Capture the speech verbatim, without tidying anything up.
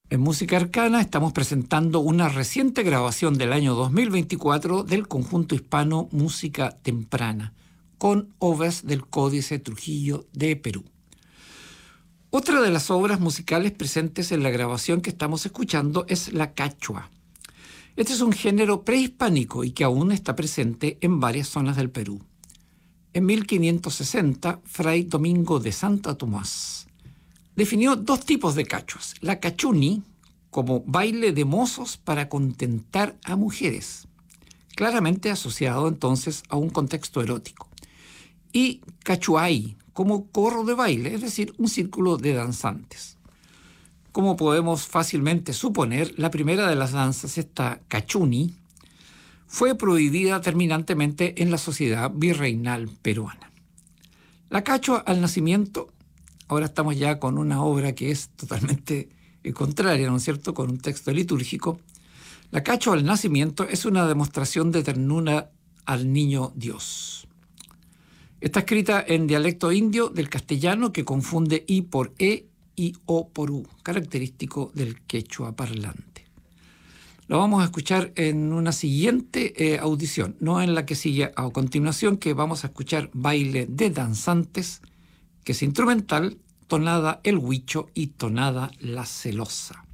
En Música Arcana estamos presentando una reciente grabación del año dos mil veinticuatro del conjunto hispano Música Temprana, con obras del Códice Trujillo de Perú. Otra de las obras musicales presentes en la grabación que estamos escuchando es la cachua. Este es un género prehispánico y que aún está presente en varias zonas del Perú. En mil quinientos sesenta, Fray Domingo de Santo Tomás definió dos tipos de cachuas: la cachuni, como baile de mozos para contentar a mujeres, claramente asociado entonces a un contexto erótico, y cachuay, como corro de baile, es decir, un círculo de danzantes. Como podemos fácilmente suponer, la primera de las danzas, esta cachuni, fue prohibida terminantemente en la sociedad virreinal peruana. La cachua al nacimiento, ahora estamos ya con una obra que es totalmente contraria, ¿no es cierto?, con un texto litúrgico. La cachua al nacimiento es una demostración de ternura al niño Dios. Está escrita en dialecto indio del castellano que confunde i por e y o por u, característico del quechua parlante. Lo vamos a escuchar en una siguiente eh, audición, no en la que sigue a continuación, que vamos a escuchar Baile de Danzantes, que es instrumental, tonada El Huicho y tonada La Celosa.